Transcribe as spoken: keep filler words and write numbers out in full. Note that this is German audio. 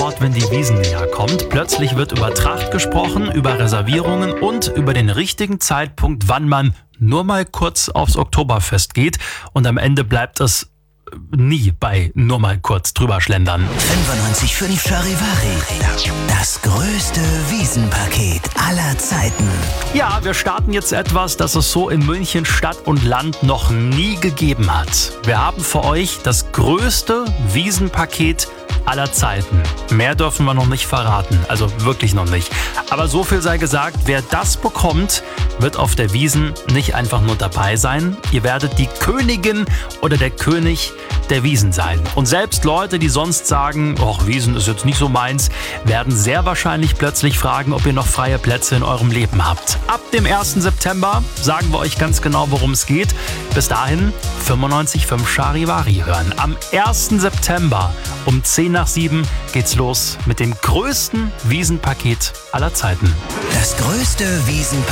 sofort, wenn die Wiesn näher kommt. Plötzlich wird über Tracht gesprochen, über Reservierungen und über den richtigen Zeitpunkt, wann man nur mal kurz aufs Oktoberfest geht. Und am Ende bleibt es nie bei nur mal kurz drüber schlendern. fünfundneunzig Komma fünf Charivari. Das größte Wiesenpaket aller Zeiten. Ja, wir starten jetzt etwas, das es so in München Stadt und Land noch nie gegeben hat. Wir haben für euch das größte Wiesenpaket aller Zeiten. Mehr dürfen wir noch nicht verraten, also wirklich noch nicht. Aber so viel sei gesagt, wer das bekommt, wird auf der Wiesn nicht einfach nur dabei sein. Ihr werdet die Königin oder der König der Wiesn sein. Und selbst Leute, die sonst sagen, ach, Wiesn ist jetzt nicht so meins, werden sehr wahrscheinlich plötzlich fragen, ob ihr noch freie Plätze in eurem Leben habt. Ab dem ersten September sagen wir euch ganz genau, worum es geht. Bis dahin fünfundneunzig Komma fünf Charivari hören. Am ersten September um zehn nach sieben geht's los mit dem größten Wiesenpaket aller Zeiten. Das größte Wiesenpaket